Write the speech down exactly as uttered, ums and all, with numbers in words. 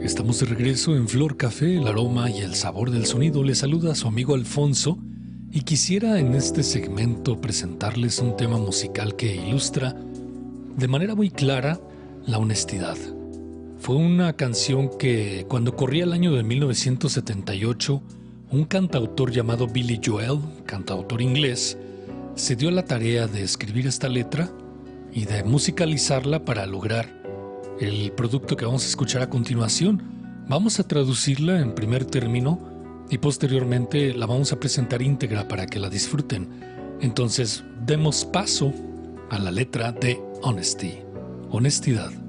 Estamos de regreso en Flor Café, el aroma y el sabor del sonido. Les saluda su amigo Alfonso y quisiera en este segmento presentarles un tema musical que ilustra de manera muy clara la honestidad. Fue una canción que cuando corría el año de mil novecientos setenta y ocho, un cantautor llamado Billy Joel, cantautor inglés, se dio la tarea de escribir esta letra y de musicalizarla para lograr el producto que vamos a escuchar a continuación. Vamos a traducirla en primer término y posteriormente la vamos a presentar íntegra para que la disfruten. Entonces, demos paso a la letra de Honesty, honestidad.